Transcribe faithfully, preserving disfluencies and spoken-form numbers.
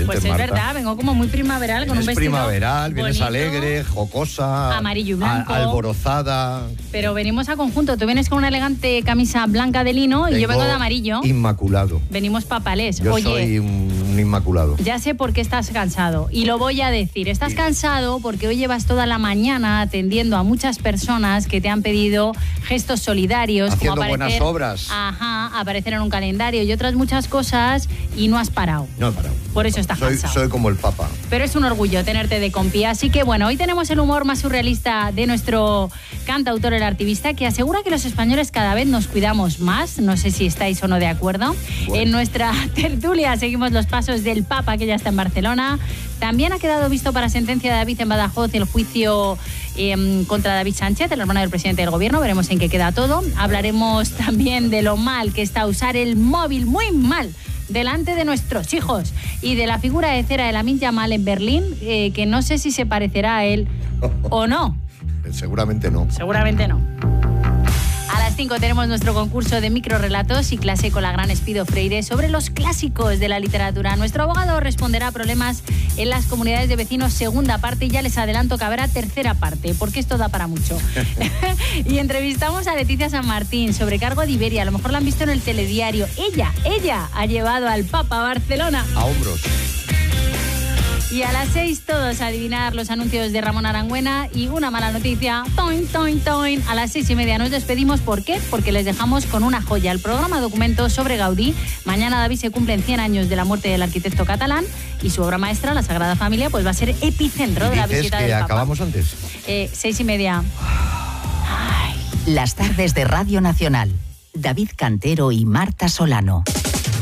Pues es Marta. verdad, vengo como muy primaveral con Vienes un vestido primaveral, vienes bonito, alegre, jocosa, amarillo y blanco. a- alborozada. Pero venimos a conjunto. Tú vienes con una elegante camisa blanca de lino y yo vengo de amarillo. Inmaculado. Venimos papalés. Yo Oye, soy un, un inmaculado. ya sé por qué estás cansado y lo voy a decir. Estás cansado porque hoy llevas toda la mañana atendiendo a muchas personas que te han pedido gestos solidarios, Haciendo como aparecer, buenas obras. Ajá, aparecer en un calendario y otras muchas cosas y no has parado. No he parado. Por eso estás Soy, cansado. soy como el Papa. Pero es un orgullo tenerte de compi. Así que bueno, hoy tenemos el humor más surrealista de nuestro cantautor, el artivista, que asegura que los españoles cada vez nos cuidamos más. No sé si estáis o no de acuerdo. Bueno. En nuestra tertulia seguimos los pasos del Papa, que ya está en Barcelona. También ha quedado visto para sentencia de David en Badajoz el juicio eh, contra David Sánchez, el hermano del presidente del gobierno. Veremos en qué queda todo. Hablaremos también de lo mal que está usar el móvil, muy mal, delante de nuestros hijos, y de la figura de cera de Lamine Yamal en Berlín, eh, que no sé si se parecerá a él o no. Seguramente no. Seguramente no. A las cinco tenemos nuestro concurso de microrelatos y clase con la gran Espido Freire sobre los clásicos de la literatura. Nuestro abogado responderá a problemas en las comunidades de vecinos, segunda parte, y ya les adelanto que habrá tercera parte, porque esto da para mucho. Y entrevistamos a Leticia San Martín sobre Cargo de Iberia. A lo mejor la han visto en el telediario. Ella, ella ha llevado al Papa a Barcelona. A hombros. Y a las seis todos a adivinar los anuncios de Ramón Arangüena. Y una mala noticia, toin, toin, toin. A las seis y media nos despedimos. ¿Por qué? Porque les dejamos con una joya, el programa documento sobre Gaudí. Mañana, David, se cumplen cien años de la muerte del arquitecto catalán y su obra maestra, la Sagrada Familia, pues va a ser epicentro de la ¿Dices visita que del Papa. acabamos antes? Eh, seis y media. Las tardes de Radio Nacional. David Cantero y Marta Solano.